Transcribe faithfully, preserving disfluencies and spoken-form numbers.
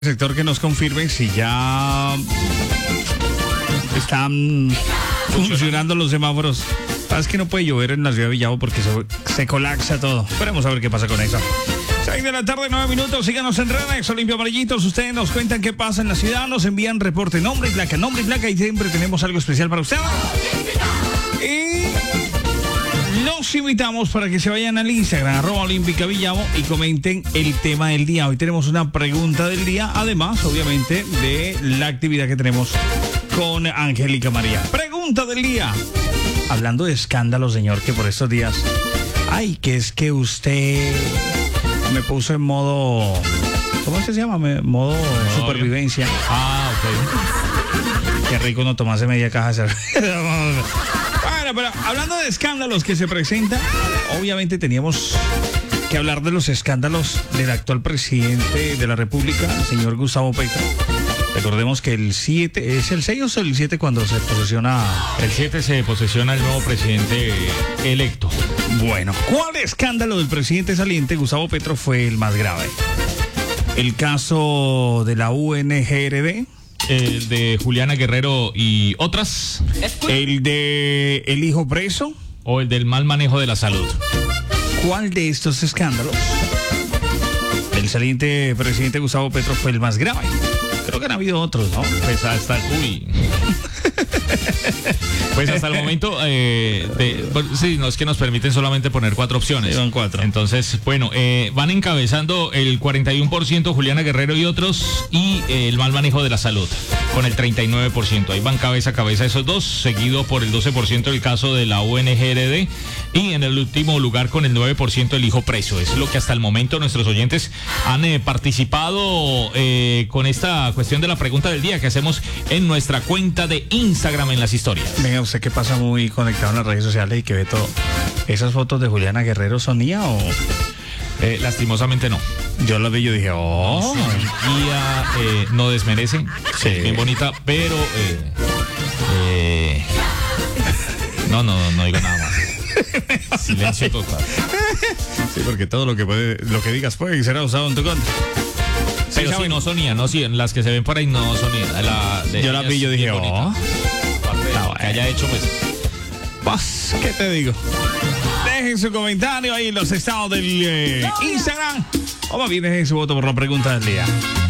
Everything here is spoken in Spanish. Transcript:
Sector que nos confirme si ya están funcionando los semáforos. Es que no puede llover en la ciudad de Villavo porque se, se colapsa todo. Esperemos a ver qué pasa con eso. seis de la tarde, nueve minutos. Síganos en redes, Olimpia Amarillitos. Ustedes nos cuentan qué pasa en la ciudad. Nos envían reporte, nombre y placa, nombre y placa. Y siempre tenemos algo especial para ustedes. Y los invitamos para que se vayan al Instagram, arroba Olímpica Villavo, y comenten el tema del día. Hoy tenemos una pregunta del día, además, obviamente, de la actividad que tenemos con Angélica María. Pregunta del día. Hablando de escándalos, señor, que por estos días... Ay, que es que usted me puso en modo... ¿Cómo es que se llama? Modo oh, supervivencia. Ah, ok. Qué rico no tomarse media caja de cerveza. Bueno, pero hablando de escándalos que se presentan, obviamente teníamos que hablar de los escándalos del actual presidente de la República, el señor Gustavo Petro. Recordemos que el siete, ¿es el seis o el siete cuando se posesiona? El siete se posesiona el nuevo presidente electo. Bueno, ¿cuál escándalo del presidente saliente, Gustavo Petro, fue el más grave? ¿El caso de la U N G R D? El de Juliana Guerrero y otras. ¿El de el hijo preso? ¿O el del mal manejo de la salud? ¿Cuál de estos escándalos del saliente presidente Gustavo Petro fue el más grave? Creo que han habido otros, ¿no? Pues hasta el... Uy. Pues hasta el momento, eh, de, bueno, sí, no es que nos permiten solamente poner cuatro opciones. Sí, son cuatro. Entonces, bueno, eh, van encabezando el cuarenta y uno por ciento Juliana Guerrero y otros, y eh, el mal manejo de la salud, con el treinta y nueve por ciento. Ahí van cabeza a cabeza esos dos, seguido por el doce por ciento el caso de la U N G R D, y en el último lugar con el nueve por ciento el hijo preso. Es lo que hasta el momento nuestros oyentes han eh, participado eh, con esta cuestión de la pregunta del día que hacemos en nuestra cuenta de Instagram en las historias. Venga, usted que pasa muy conectado en las redes sociales y que ve todo. ¿Esas fotos de Juliana Guerrero son mía o...? Eh, lastimosamente no. Yo la vi y yo dije, oh. Sí, Guía eh, no desmerece. Sí. Bien bonita, pero... Eh, eh, no, no, no digo nada más. Silencio total. Sí, porque todo lo que puede, lo que digas puede y será usado en tu contra. Pero sí, sí, no son ía, no, sí, las que se ven por ahí no son ía. La de yo la vi y yo dije, oh. No, que haya hecho, pues. Pues, ¿qué te digo? Dejen su comentario ahí en los estados del eh, Instagram. O más bien dejen su voto por la pregunta del día.